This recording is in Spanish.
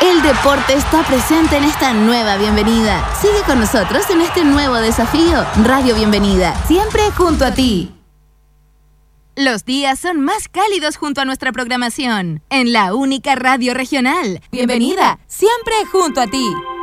El deporte está presente en esta nueva bienvenida. Sigue con nosotros en este nuevo desafío. Radio Bienvenida, siempre junto a ti. Los días son más cálidos junto a nuestra programación. En la única radio regional. Bienvenida, siempre junto a ti.